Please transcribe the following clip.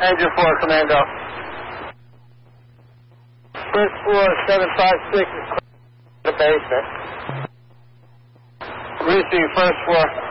Angel 4, Commando. First floor 756 is the basement. Receive first floor.